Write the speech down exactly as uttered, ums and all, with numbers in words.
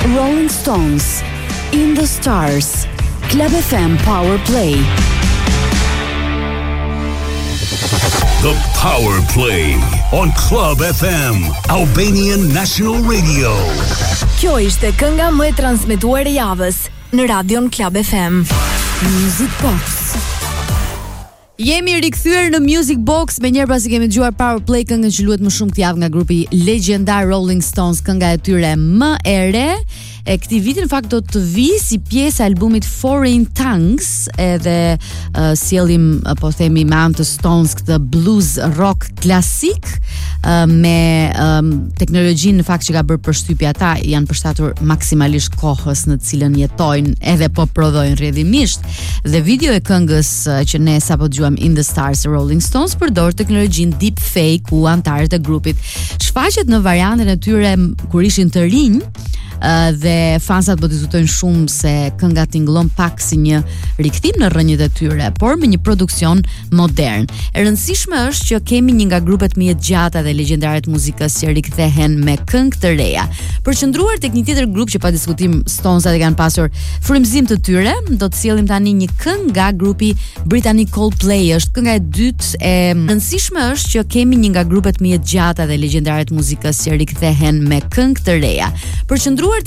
Rolling Stones, In the Stars, Club F M Power Play. The Power Play on Club F M, Albanian National Radio. Kjo ishte kënga më e transmetuar e javës në Radion Club F M. Music Box. Jemi rikthyer në Music Box me njëherë pasi kemi dëgjuar Power Play, këngën që luhet më shumë këtë javë nga grupi legjendar Rolling Stones, kënga e tyre më e re e këtij viti në fakt do të vi si pjesë e albumit Foreign Tongues, edhe uh, sjellim uh, po themi me anë të Stones këtë blues rock klasik uh, me um, teknologjinë në fakt që ka bërë përshtypje, ata janë përshtatur maksimalisht kohës në të cilën jetojnë edhe po prodhojnë rrjedhimisht, dhe video e këngës uh, që ne sapo dëgjuam In the Stars e Rolling Stones përdor teknologjinë deep fake ku anëtarët e grupit shfaqet në variantën e tyre kur ishin të rinj. Uh, dhe fansat po diskutojnë shumë se kënga tingëllon pak si një rikthim në rrënjët e tyre, por me një produksion modern. E rëndësishme është që kemi një nga grupet më të gjata dhe legjendare të muzikës që rikthehen me këngë të reja. Përqendruar tek një tjetër grup që pa diskutim Stonesat e kanë pasur frymëzim të tyre, do të sjellim tani një këngë nga grupi britanik Coldplay. Është kënga e dytë e rëndësishme është që kemi një nga grupet më të gjata dhe legjendare të muzikës që rikthehen me këngë të reja. Përqendruar